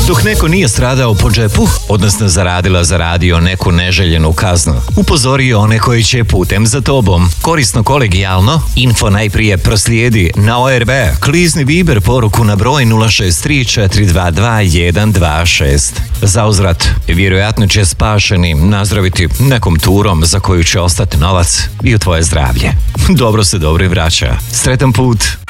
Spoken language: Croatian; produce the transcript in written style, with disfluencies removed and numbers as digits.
Dok neko nije stradao po džepu, odnosno zaradio neku neželjenu kaznu, upozori one koji će putem za tobom. Korisno kolegijalno, info najprije proslijedi na ORB. Klizni Viber poruku na broj 063 422 126. Zauzvrat, vjerojatno će spašeni nazdraviti nekom turom za koju će ostati novac i u tvoje zdravlje. Dobro se dobro vraća. Sretan put!